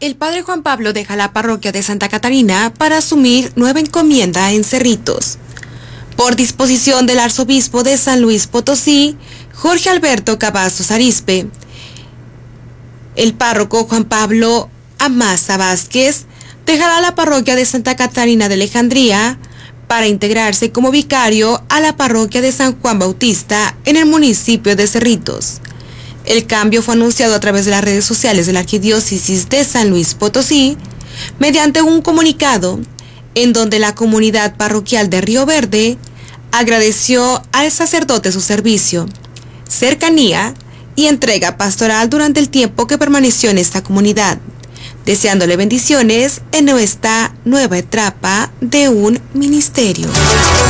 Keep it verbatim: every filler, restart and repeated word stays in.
El padre Juan Pablo deja la parroquia de Santa Catarina para asumir nueva encomienda en Cerritos. Por disposición del arzobispo de San Luis Potosí, Jorge Alberto Cavazos Arizpe, el párroco Juan Pablo Amasa Vázquez dejará la parroquia de Santa Catarina de Alejandría para integrarse como vicario a la parroquia de San Juan Bautista en el municipio de Cerritos. El cambio fue anunciado a través de las redes sociales de la Arquidiócesis de San Luis Potosí mediante un comunicado en donde la comunidad parroquial de Río Verde agradeció al sacerdote su servicio, cercanía y entrega pastoral durante el tiempo que permaneció en esta comunidad, deseándole bendiciones en esta nueva etapa de un ministerio.